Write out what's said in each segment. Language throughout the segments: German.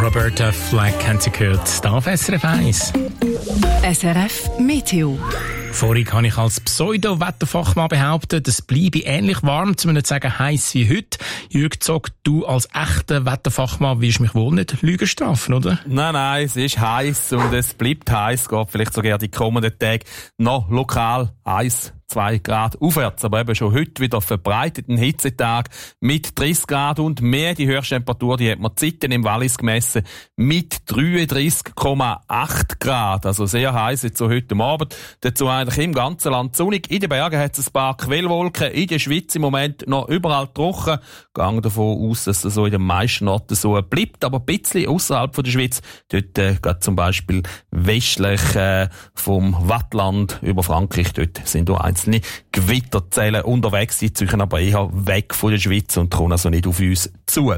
Roberta Flack haben Sie gehört, hier auf SRF 1. SRF Meteo. Vorhin habe ich als Pseudo-Wetterfachmann behauptet, es bleibe ähnlich warm, zu nicht sagen heiß wie heute. Jürg Zog, du als echter Wetterfachmann wirst mich wohl nicht Lügen strafen, oder? Nein, es ist heiß und es bleibt heiß, geht vielleicht sogar die kommenden Tage noch lokal 1-2 Grad aufwärts, aber eben schon heute wieder verbreiteten Hitzetag mit 30 Grad und mehr. Die höchste Temperatur, die hat man Zeiten im Wallis gemessen mit 33,8 Grad. Also sehr heiß jetzt so heute Abend. Dazu eigentlich im ganzen Land sonnig. In den Bergen hat es ein paar Quellwolken. In der Schweiz im Moment noch überall trocken. Gehe davon aus, dass es so in den meisten Orten so bleibt. Aber ein bisschen außerhalb von der Schweiz, dort geht zum Beispiel westlich vom Wattland über Frankreich, dort sind auch einzelne Gewitterzellen unterwegs. Die ziehen aber eher weg von der Schweiz und kommen also nicht auf uns zu.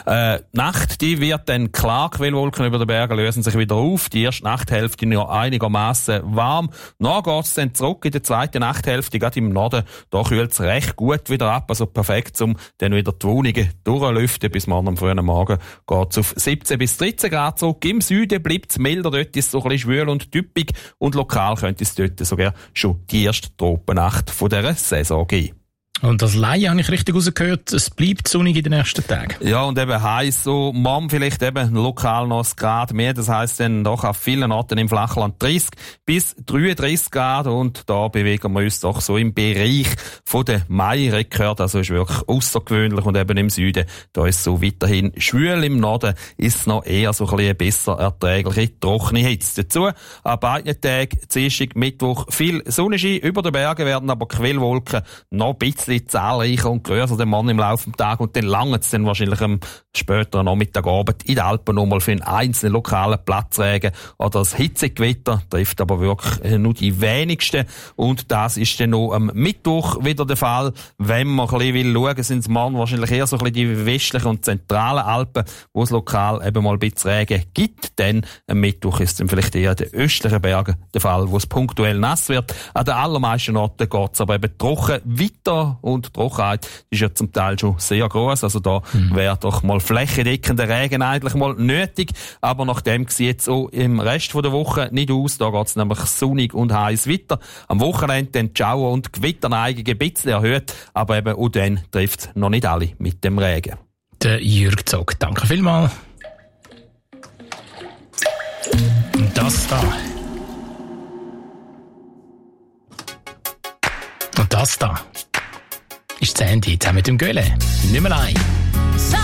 Nacht, die wird dann klar. Quellwolken über den Bergen lösen sich wieder auf. Die erste Nachthälfte noch einigermaßen warm. Dann geht es dann zurück in der zweiten Nachthälfte. Gerade im Norden, da kühlt es recht gut wieder ab. Also perfekt, um dann wieder die Wohnungen durchlüften. Bis morgen am frühen Morgen geht es auf 17 bis 13 Grad zurück. Im Süden bleibt es milder. Dort ist es so ein bisschen schwül und typisch. Und lokal könnte es dort sogar schon die erste Tropennacht von dieser Saison geben. Und das Laien habe ich richtig rausgehört, es bleibt sonnig in den nächsten Tagen. Ja, und eben heiß, so morgen vielleicht eben lokal noch ein Grad mehr. Das heisst dann doch auf vielen Orten im Flachland 30 bis 33 Grad. Und da bewegen wir uns doch so im Bereich von der Mai-Rekord. Also ist wirklich außergewöhnlich. Und eben im Süden, da ist es so weiterhin schwül. Im Norden ist es noch eher so ein bisschen besser erträgliche, trockene Hitze. Dazu an beiden Tagen, Dienstag, Mittwoch, viel Sonnenschein. Über den Bergen werden aber Quellwolken noch ein bisschen zahlreicher und grösser den Mann im Laufe des Tages und dann langt es dann wahrscheinlich am späteren Nachmittagabend in den Alpen nochmal für einen einzelnen lokalen Platzregen oder das Hitzegewitter, trifft aber wirklich nur die wenigsten und das ist dann noch am Mittwoch wieder der Fall. Wenn man ein bisschen schauen will, sind es morgen wahrscheinlich eher so ein bisschen die westlichen und zentralen Alpen, wo es lokal eben mal ein bisschen Regen gibt, denn am Mittwoch ist dann vielleicht eher den östlichen Bergen der Fall, wo es punktuell nass wird. An den allermeisten Orten geht es aber eben trocken weiter. Und die Trockenheit ist ja zum Teil schon sehr gross. Also da wäre doch mal flächendeckender Regen eigentlich mal nötig. Aber nachdem sieht es auch im Rest der Woche nicht aus. Da geht es nämlich sonnig und heiß weiter. Am Wochenende dann die Schauer- und Gewitterneigung ein bisschen erhöht. Aber eben auch dann trifft es noch nicht alle mit dem Regen. Der Jürg Zog, danke vielmals. Und das da. Und das da ist das Handy zusammen mit dem Göhle. Nicht mehr allein.